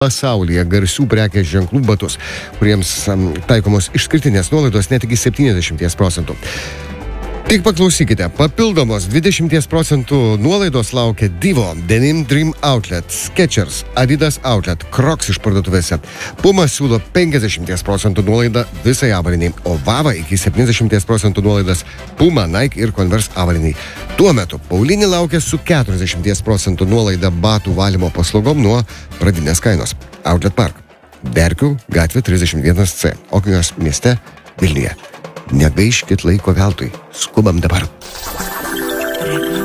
pasaulyje garsių prekės ženklų batus, kuriems taikomos išskirtinės nuolaidos net iki 70%. Tik paklausykite, papildomos 20% nuolaidos laukia Divo, Denim Dream Outlet, Skechers, Adidas Outlet, Crocs išparduotuvėse. Puma siūlo 50% nuolaidą visai avaliniai, o Vava iki 70% nuolaidas Puma, Nike ir Converse avaliniai. Tuo metu Paulinė laukia su 40% nuolaida batų valymo paslaugom nuo pradinės kainos. Outlet Park, Berkių gatvė 31C, Okijos mieste Vilniuje. Negaiškit laiko veltui. Skubam dabar.